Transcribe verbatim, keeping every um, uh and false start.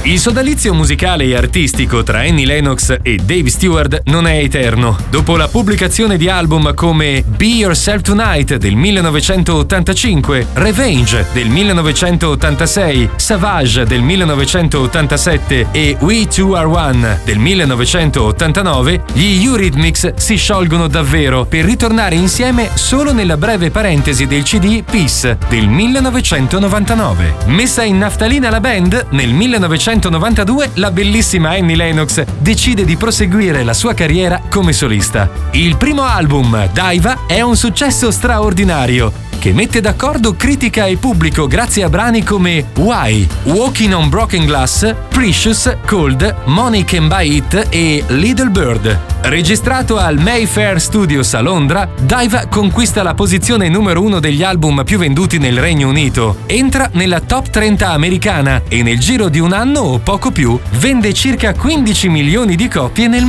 Il sodalizio musicale e artistico tra Annie Lennox e Dave Stewart non è eterno. Dopo la pubblicazione di album come Be Yourself Tonight del millenovecentottantacinque, Revenge del millenovecentottantasei, Savage del millenovecentottantasette e We Two Are One del millenovecentottantanove, gli Eurythmics si sciolgono davvero per ritornare insieme solo nella breve parentesi del C D Peace del millenovecentonovantanove. Messa in naftalina la band, nel millenovecentonovantadue la bellissima Annie Lennox decide di proseguire la sua carriera come solista. Il primo album, Diva, è un successo straordinario che mette d'accordo critica e pubblico grazie a brani come Why, Walking on Broken Glass, Precious, Cold, Money Can Buy It e Little Bird. Registrato al Mayfair Studios a Londra, Diva conquista la posizione numero uno degli album più venduti nel Regno Unito, entra nella top trenta americana e nel giro di un anno o poco più vende circa quindici milioni di copie nel